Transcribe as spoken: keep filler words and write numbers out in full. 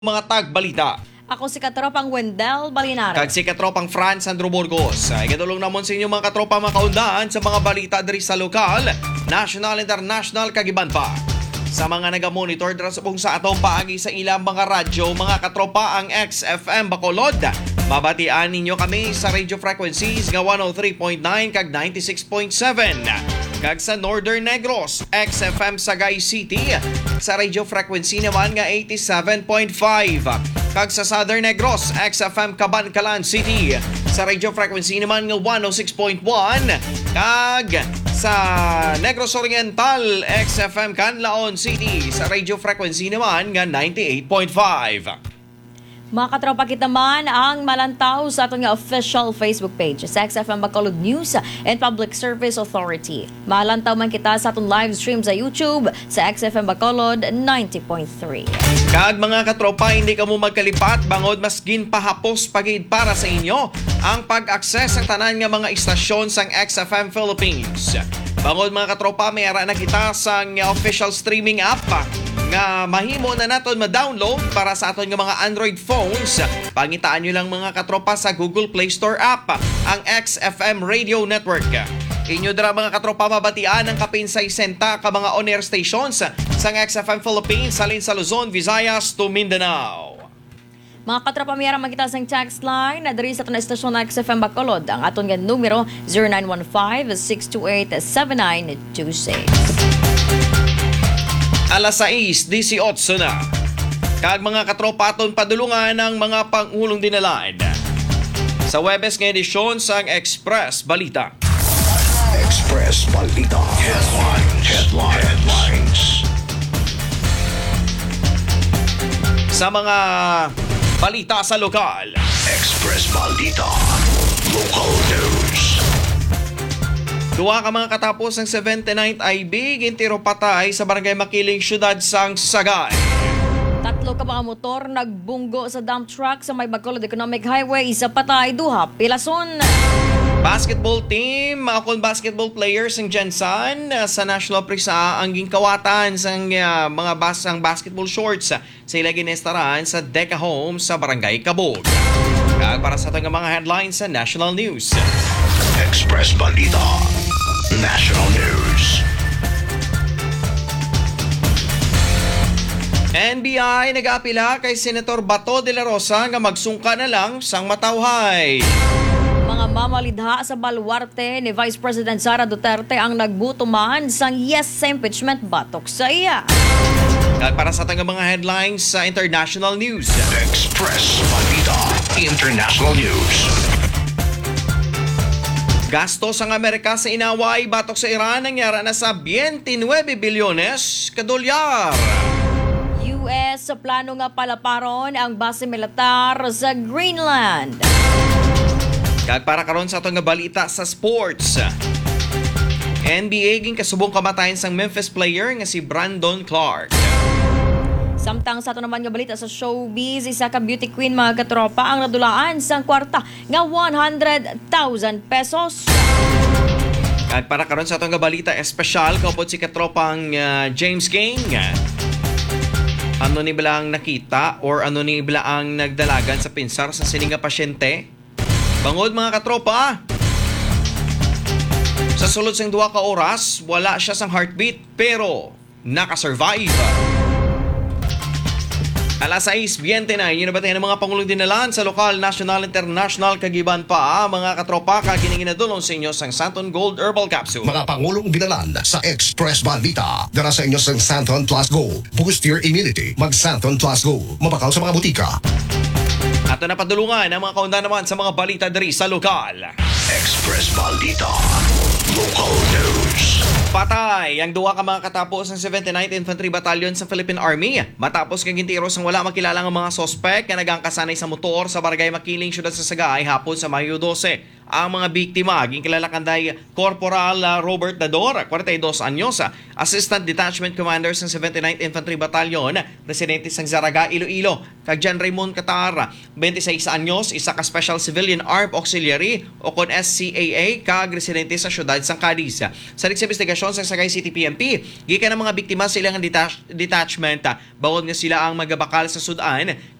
Mga tagbalita. Ako si Katropang Wendell Balinares. Kag si Katropang Franz Sandro Burgos. Ay gadulong namon sa inyo mga katropa mga kaundaan sa mga balita diri sa lokal, national, international kag iban pa. Sa mga naga-monitor dira sa sa atong paagi sa ilang mga radyo, mga katropa ang X F M Bacolod. Mabatian ninyo kami sa radio frequencies nga one oh three point nine kag ninety-six point seven. Kag sa Northern Negros, X F M Sagay City, sa radio frequency naman nga eighty-seven point five. Kag sa Southern Negros, X F M Cabancalan City, sa radio frequency naman nga one oh six point one. Kag sa Negros Oriental, X F M Canlaon City, sa radio frequency naman nga ninety-eight point five. Mga katropa kita man ang malantaw sa ating official Facebook page sa X F M Bacolod News and Public Service Authority. Malantaw man kita sa ating live stream sa YouTube sa X F M Bacolod ninety point three. Kag mga katropa, hindi ka mo magkalipat bangod maskin pahapos pagid para sa inyo ang pag-access ang tanan nga mga istasyon sang X F M Philippines. Bangod mga katropa, may ara na kita sang official streaming app nga mahimo na naton ma-download para sa aton nga mga Android phones. Pangitaan nyo lang mga katropa sa Google Play Store app ang X F M Radio Network. Inyo dira mga katropa mabatian ang kapin sesenta ka mga on-air stations sang X F M Philippines salin sa Luzon, Visayas to Mindanao. Mga katropa, mayroon makita sa text line na diri sa aton estasyon ng X F M Bacolod. Ang aton nga numero zero nine one five, six two eight, seven nine two six. Alas sais, eighteen na. Kag mga katropa aton padulungan ng mga pangulong dinalaan sa Webes nga edisyon sang Express Balita. Express Balita. Headlines. Headlines. Headlines. Sa mga balita sa lokal. Express Balita. Local news. Duwa ka mga katapos ng seventy-ninth I B gintiro patay sa barangay Makiling, siyudad sang Sagay. Tatlo ka mga motor nagbunggo sa dump truck sa may Bacolod Economic Highway. Isa patay, duha pilason. Basketball team, mga kon basketball players ng Jensan uh, sa National Prisa ang gingkawatan sa uh, mga basang basketball shorts uh, sa ilagin estaran sa Deca Home sa Barangay Cabog. Kag para sa itong mga headlines sa National News. Express Balita. National News. N B I nag-aapila kay Senator Bato de la Rosa nga magsungka na lang sang matawhay. Mga mamalidha sa baluarte ni Vice President Sara Duterte ang nagbutuman sang yes sa impeachment batok sa iya. At para sa tangang mga headlines sa International News. Express Balita. International News. Gastos ang Amerika sa inaway batok sa Iran nangyara na sa twenty-nine bilyones kadolyar. U S sa plano nga palaparon ang base militar sa Greenland. Kag para karon sa atong nga balita sa sports. N B A ging kasubong kamatayan sang Memphis player nga si Brandon Clark. Samtang sa ato naman nga balita sa showbiz, isa ka beauty queen mga katropa ang nadulaan sang kwarta nga one hundred thousand pesos. Kag para karon sa atong nga balita espesyal kaupod si katropang uh, James King. Ano ni bilang nakita or ano ni bilang nagdalagan sa pinsar sa sininga pasyente? Bangod mga katropa, sa sulod sang duha ka oras, wala siya sang heartbeat pero nakasurvive. Alas sais, twenty-nine, yun na ba tayo ng mga pangulong dinalaan sa lokal, national, international, kagiban pa mga katropa kaginingin na dulong sa inyo sang Santon Gold Herbal Capsule. Mga pangulong binalan sa Express Balita. Dara sa inyo sa Santon Plus Go. Boost your immunity. Mag Santon Plus Go. Mabakaw sa mga butika. Ato na padulungan ang mga kaundan naman sa mga balita diri sa lokal. Express Balita. Local news. Patay ang duwa ka mga katapos ng seventy-ninth Infantry Battalion sa Philippine Army matapos kang gintiros ang wala makilalang mga sospek na nagangkasanay sa motor sa Barangay Makiling, siyudad sa Sagay hapon sa Mayo twelve. ang mga biktima. Ging kilala kanday Corporal uh, Robert Dador, forty-dos anyos, uh, Assistant Detachment Commander sa seventy-ninth Infantry Battalion, residente sa Zaraga, Iloilo. Kag John Raymond Catar, twenty-seis anyos, isa ka Special Civilian Armed Auxiliary o kon S C A A, kag residente sa siyudad sang Cadiz. Sa investigasyon sa Sagay City P M P, gikan ang mga biktima sa ilang detach- detachment, bawod nga sila ang magabakal sa sudan